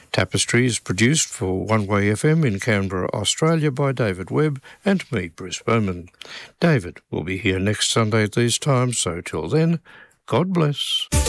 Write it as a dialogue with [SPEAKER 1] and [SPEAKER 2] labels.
[SPEAKER 1] Tapestry is produced for One Way FM in Canberra, Australia by David Webb and me, Bruce Bowman. David will be here next Sunday at these times, so till then, God bless.